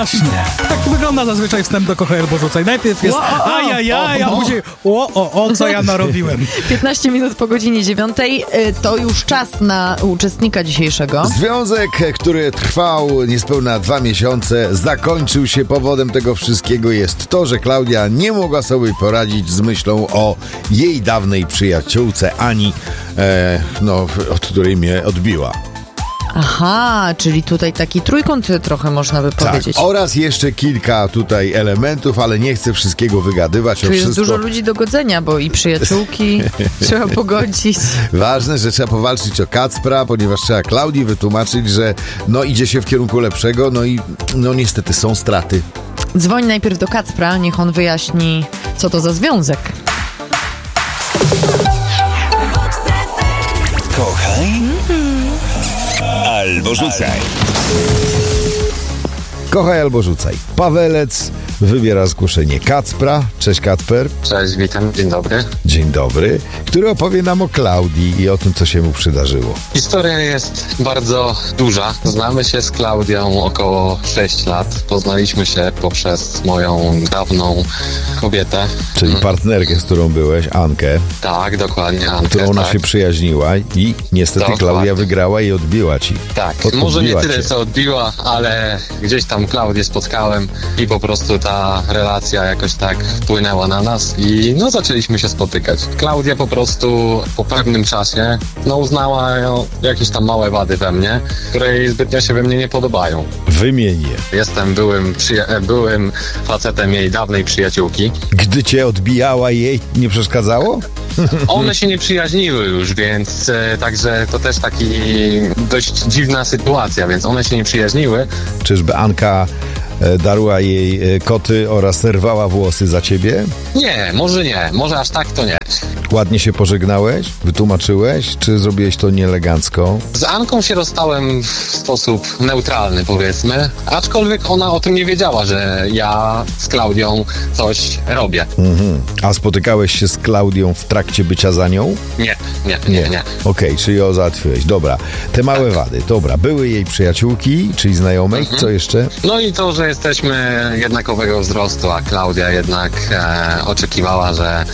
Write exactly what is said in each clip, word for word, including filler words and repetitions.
właśnie. Tak wygląda zazwyczaj wstęp do Kochaj albo Rzucaj. Najpierw jest ajajaj, a później o, o, o, co ja narobiłem. piętnaście minut po godzinie dziewiątej. To już czas na uczestnika dzisiejszego. Związek, który trwał niespełna dwa miesiące, zakończył się. Powodem tego wszystkiego jest to, że Klaudia nie mogła sobie poradzić z myślą o jej dawnej przyjaciółce Ani, e, no, od której mnie odbiła. Aha, czyli tutaj taki trójkąt trochę można by powiedzieć. Tak, oraz jeszcze kilka tutaj elementów, ale nie chcę wszystkiego wygadywać. Tu o jest wszystko. dużo ludzi do godzenia, bo i przyjaciółki trzeba pogodzić. Ważne, że trzeba powalczyć o Kacpra, ponieważ trzeba Klaudii wytłumaczyć, że no idzie się w kierunku lepszego, no i no niestety są straty. Dzwoń najpierw do Kacpra, niech on wyjaśni, co to za związek. Kochaj albo rzucaj. Kochaj albo rzucaj. Pawelec wybiera zgłoszenie Kacpra. Cześć Kacper. Cześć, witam, dzień dobry. Dzień dobry. Który opowie nam o Klaudii i o tym, co się mu przydarzyło. Historia jest bardzo duża. Znamy się z Klaudią około sześć lat. Poznaliśmy się poprzez moją dawną kobietę. Czyli partnerkę, z którą byłeś, Ankę. Tak, dokładnie, Ankę. Którą ona tak. się przyjaźniła i niestety Dokładnie. Klaudia wygrała i odbiła ci. Tak, Od, może nie odbiła tyle cię. co odbiła, ale gdzieś tam Klaudię spotkałem i po prostu ta relacja jakoś tak wpłynęła na nas i no zaczęliśmy się spotykać. Klaudia po prostu po pewnym czasie no uznała ją, jakieś tam małe wady we mnie, które jej zbytnio się we mnie nie podobają. Wymień je. Jestem byłym, przyja- byłym facetem jej dawnej przyjaciółki. Gdy cię odbijała, jej nie przeszkadzało? One się nie przyjaźniły już, więc e, także to też taki dość dziwna sytuacja, więc one się nie przyjaźniły. Czyżby Anka e, darła jej e, koty oraz rwała włosy za ciebie? Nie, może nie, może aż tak to nie. Ładnie się pożegnałeś? Wytłumaczyłeś? Czy zrobiłeś to nieelegancko? Z Anką się rozstałem w sposób neutralny, powiedzmy, aczkolwiek ona o tym nie wiedziała, że ja z Klaudią coś robię. Mhm. A spotykałeś się z Klaudią w trakcie bycia za nią? Nie, nie, nie, nie. Okej, czyli ją załatwiłeś. Dobra. Te małe wady. Dobra. Były jej przyjaciółki, czyli znajomej. Mhm. Co jeszcze? No i to, że jesteśmy jednakowego wzrostu, a Klaudia jednak e, oczekiwała, że...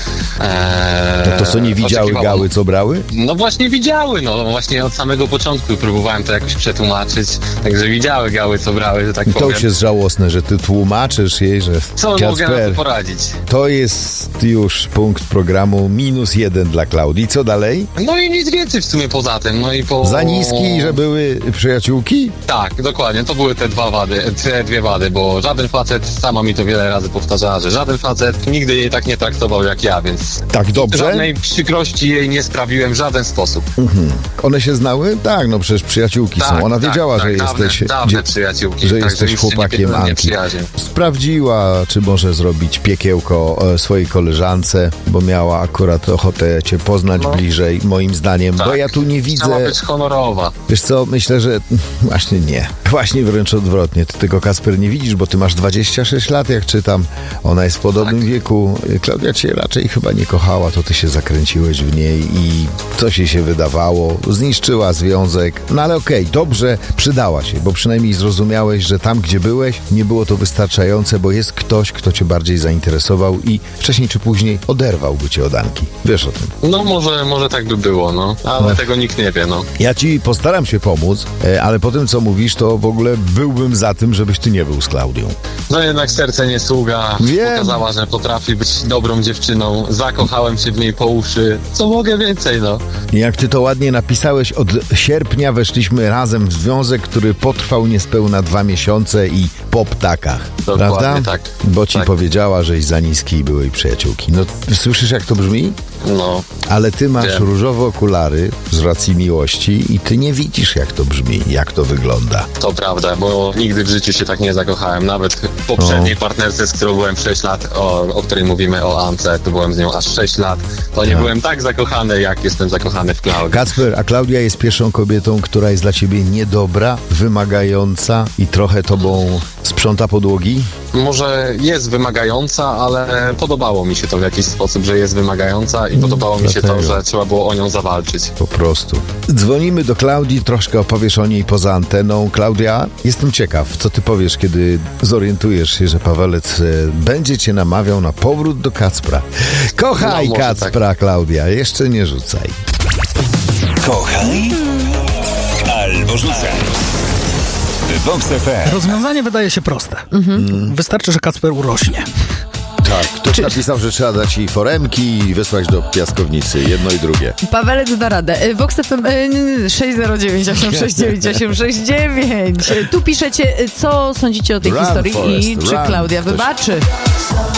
E, To, to co nie widziały oczekiwała- gały, co brały? No właśnie widziały, no właśnie od samego początku próbowałem to jakoś przetłumaczyć, także widziały gały, co brały, że tak I to powiem. już jest żałosne, że ty tłumaczysz jej, że Co mogę na Kacper, to poradzić? to jest już punkt programu minus jeden dla Klaudii. Co dalej? No i nic więcej w sumie poza tym, no i po... Za niski, że były przyjaciółki? Tak, dokładnie, to były te dwa wady, te dwie wady, bo żaden facet, sama mi to wiele razy powtarzała, że żaden facet nigdy jej tak nie traktował jak ja, więc Tak dobrze? żadnej przykrości jej nie sprawiłem w żaden sposób. Mhm. One się znały? Tak, no przecież przyjaciółki Tak, są. Ona tak, wiedziała, tak, że dawne, jesteś, dawne dzie- przyjaciółki, że także jesteś już się nie chłopakiem pierdolę Anki. przyjaźń. Sprawdziła, czy może zrobić piekiełko e, swojej koleżance, bo miała akurat ochotę cię poznać No. bliżej, moim zdaniem, bo Tak. ja tu nie Chciała widzę... być honorowa. Wiesz co, myślę, że właśnie nie. Właśnie wręcz odwrotnie. Ty tego, Kacper, nie widzisz, bo ty masz dwadzieścia sześć lat, jak czytam. Ona jest w podobnym Tak. wieku. Klaudia cię raczej chyba nie kochała, to ty się zakręciłeś w niej i coś jej się wydawało. Zniszczyła związek. No ale okej, dobrze, przydała się, bo przynajmniej zrozumiałeś, że tam, gdzie byłeś, nie było to wystarczające, bo jest ktoś, kto cię bardziej zainteresował i wcześniej czy później oderwałby cię od Anki. Wiesz o tym. No może, może tak by było, no, ale No. tego nikt nie wie, no. Ja ci postaram się pomóc, e, ale po tym, co mówisz, to w ogóle byłbym za tym, żebyś ty nie był z Klaudią. No jednak serce nie sługa, Wiem. pokazała, że potrafi być dobrą dziewczyną, zakochałem się w niej po uszy, co mogę więcej, no. Jak ty to ładnie napisałeś, od sierpnia weszliśmy razem w związek, który potrwał niespełna dwa miesiące i po ptakach. Dokładnie Prawda? tak. Bo ci Tak. powiedziała, żeś za niski i byłej przyjaciółki. No, słyszysz, jak to brzmi? No, Ale ty masz Wiem. różowe okulary z racji miłości i ty nie widzisz, jak to brzmi, jak to wygląda. to prawda, bo nigdy w życiu się tak nie zakochałem, nawet w poprzedniej partnerce, z którą byłem sześć lat, o, o której mówimy, o Ance, to byłem z nią aż sześć lat, to nie Tak. byłem tak zakochany, jak jestem zakochany w Klaudii. Kacper, a Klaudia jest pierwszą kobietą, która jest dla ciebie niedobra, wymagająca i trochę tobą Sprząta podłogi? Może jest wymagająca, ale podobało mi się to w jakiś sposób, że jest wymagająca i podobało mi się to, dlatego. że trzeba było o nią zawalczyć. Po prostu. Dzwonimy do Klaudii, troszkę opowiesz o niej poza anteną. Klaudia, jestem ciekaw, co ty powiesz, kiedy zorientujesz się, że Pawelec e, będzie cię namawiał na powrót do Kacpra. Kochaj No, może Kacpra, Klaudia, jeszcze nie rzucaj. Kochaj albo rzucaj. Vox F M. Rozwiązanie wydaje się proste. Wystarczy, że Kacper urośnie. Tak, ktoś napisał, że trzeba dać jej foremki i wysłać do piaskownicy. Jedno i drugie. Pawelec da radę. Y, Vox F M y, sześć zero dziewięć osiem sześć dziewięć osiem sześć dziewięć. Tu piszecie, y, co sądzicie o tej Run, historii Forest, i czy run. Klaudia Ktoś- wybaczy.